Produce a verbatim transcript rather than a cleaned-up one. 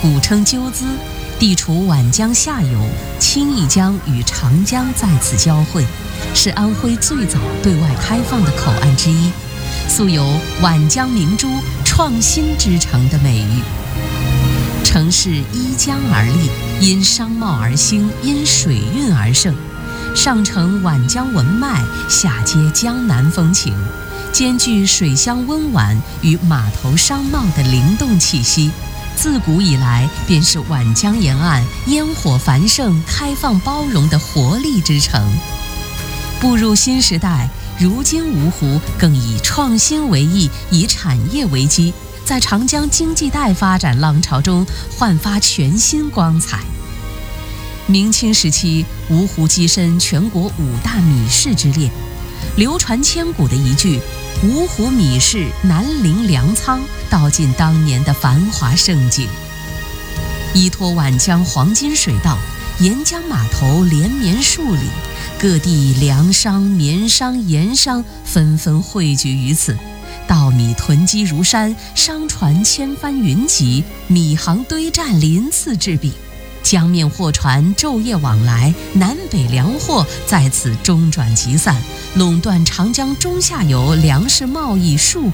古称鸠兹，地处皖江下游，清义江与长江在此交汇，是安徽最早对外开放的口岸之一，素有皖江明珠、创新之城的美誉。城市依江而立，因商贸而兴，因水运而盛，上承皖江文脉，下接江南风情，兼具水乡温婉与码头商贸的灵动气息。自古以来便是皖江沿岸烟火繁盛、开放包容的活力之城。步入新时代，如今芜湖更以创新为意，以产业为基，在长江经济带发展浪潮中焕发全新光彩。明清时期，芜湖跻身全国五大米市之列，流传千古的一句“芜湖米市南临粮仓”，道尽当年的繁华盛景。依托皖江黄金水道，沿江码头连绵数里，各地粮商、棉商、盐商纷纷汇聚于此，稻米囤积如山，商船千帆云集，米行堆栈鳞次栉比，江面货船昼夜往来，南北粮货在此中转集散，垄断长江中下游粮食贸易数